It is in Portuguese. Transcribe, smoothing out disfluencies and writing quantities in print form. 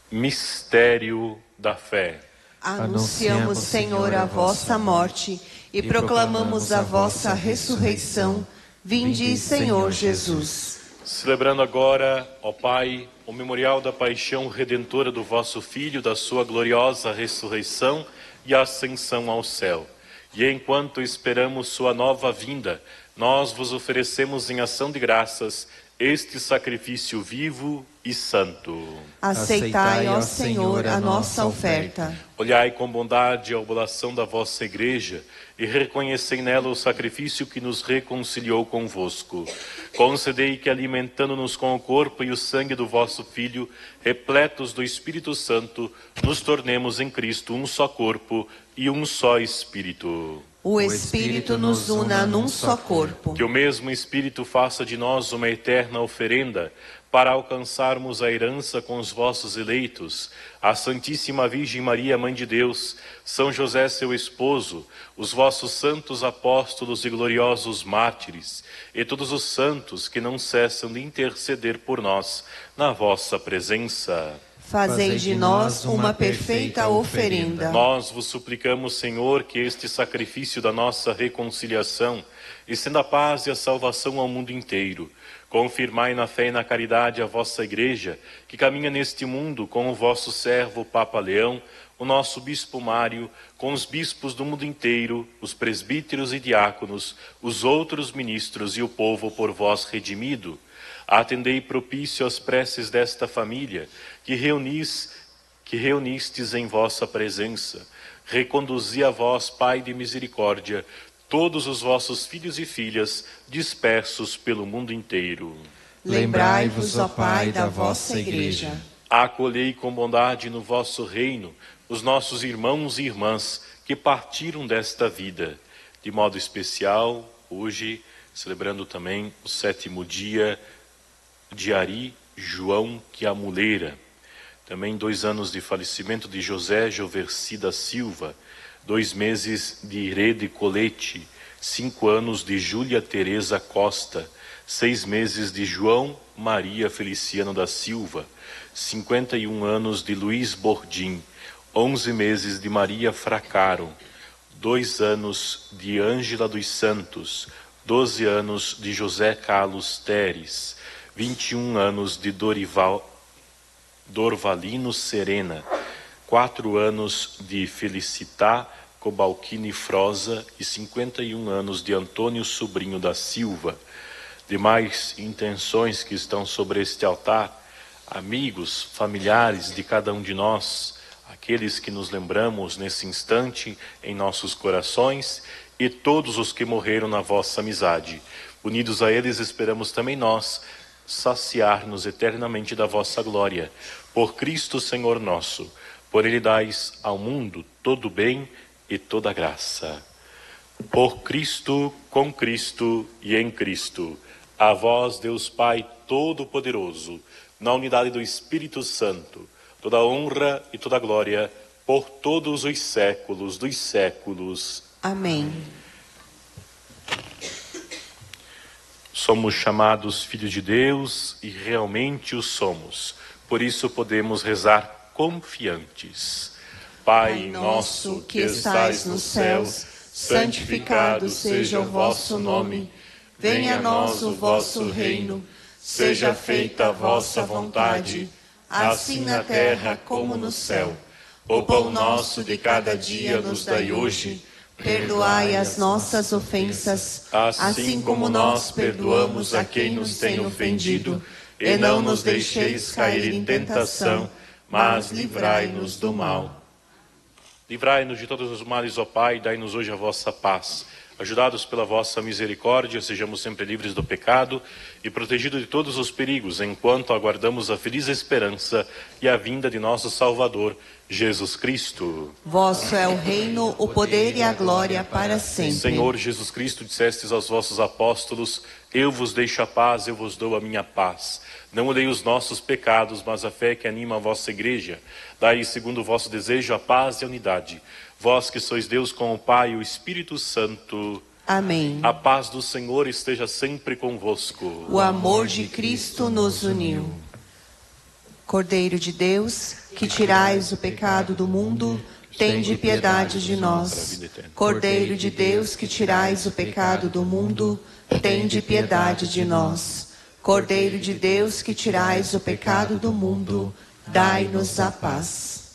Mistério da fé. Anunciamos, Senhor, a vossa morte e proclamamos a vossa ressurreição. Vinde, Senhor Jesus. Celebrando agora, ó Pai, o memorial da paixão redentora do vosso Filho, da sua gloriosa ressurreição e ascensão ao céu. E enquanto esperamos sua nova vinda, nós vos oferecemos em ação de graças este sacrifício vivo e santo. Aceitai, ó Senhor, a nossa oferta. Olhai com bondade a oblação da vossa Igreja e reconhecei nela o sacrifício que nos reconciliou convosco. Concedei que, alimentando-nos com o corpo e o sangue do vosso Filho, repletos do Espírito Santo, nos tornemos em Cristo um só corpo e um só Espírito. O Espírito nos una num só corpo. Que o mesmo Espírito faça de nós uma eterna oferenda para alcançarmos a herança com os vossos eleitos, a Santíssima Virgem Maria, Mãe de Deus, São José, seu esposo, os vossos santos apóstolos e gloriosos mártires, e todos os santos que não cessam de interceder por nós na vossa presença. Fazei de nós uma perfeita oferenda. Nós vos suplicamos, Senhor, que este sacrifício da nossa reconciliação, estenda a paz e a salvação ao mundo inteiro. Confirmai na fé e na caridade a vossa Igreja, que caminha neste mundo com o vosso servo Papa Leão, o nosso Bispo Mário, com os bispos do mundo inteiro, os presbíteros e diáconos, os outros ministros e o povo por vós redimido. Atendei propício às preces desta família, que reunistes em vossa presença. Reconduzi a vós, Pai de misericórdia, todos os vossos filhos e filhas dispersos pelo mundo inteiro. Lembrai-vos, ó Pai, da vossa Igreja. Acolhei com bondade no vosso reino os nossos irmãos e irmãs que partiram desta vida. De modo especial, hoje, celebrando também o 7º dia de Ari João Quiamuleira. Também 2 anos de falecimento de José Joverci da Silva, 2 meses de Irede Colete, 5 anos de Júlia Teresa Costa, 6 meses de João Maria Feliciano da Silva, 51 anos de Luiz Bordim, 11 meses de Maria Fracaro, 2 anos de Ângela dos Santos, 12 anos de José Carlos Teres, 21 anos de Dorvalino Serena, 4 anos de Felicitá Cobalcini Froza e 51 anos de Antônio Sobrinho da Silva. Demais intenções que estão sobre este altar, amigos, familiares de cada um de nós, aqueles que nos lembramos nesse instante em nossos corações e todos os que morreram na vossa amizade. Unidos a eles esperamos também nós saciar-nos eternamente da vossa glória. Por Cristo Senhor nosso, por Ele dais ao mundo todo o bem e toda a graça. Por Cristo, com Cristo e em Cristo, a vós, Deus Pai Todo-Poderoso, na unidade do Espírito Santo, toda a honra e toda a glória, por todos os séculos dos séculos. Amém. Somos chamados filhos de Deus e realmente o somos. Por isso podemos rezar confiantes. Pai nosso que estais nos céus, santificado seja o vosso nome. Venha a nós o vosso reino. Seja feita a vossa vontade, assim na terra como no céu. O pão nosso de cada dia nos dai hoje. Perdoai as nossas ofensas, assim como nós perdoamos a quem nos tem ofendido. E não nos deixeis cair em tentação, mas livrai-nos do mal. Livrai-nos de todos os males, ó Pai, e dai-nos hoje a vossa paz. Ajudados pela vossa misericórdia, sejamos sempre livres do pecado e protegidos de todos os perigos, enquanto aguardamos a feliz esperança e a vinda de nosso Salvador, Jesus Cristo. Vosso é o reino, o poder e a glória para sempre. Senhor Jesus Cristo, dissestes aos vossos apóstolos: eu vos deixo a paz, eu vos dou a minha paz. Não olhei os nossos pecados, mas a fé que anima a vossa Igreja. Dai, segundo o vosso desejo, a paz e a unidade. Vós que sois Deus com o Pai e o Espírito Santo. Amém. A paz do Senhor esteja sempre convosco. O amor de Cristo nos uniu. Cordeiro de Deus, que tirais o pecado do mundo, tende piedade de nós. Cordeiro de Deus, que tirais o pecado do mundo, tende piedade de nós. Cordeiro de Deus, que tirais o pecado do mundo, dai-nos a paz.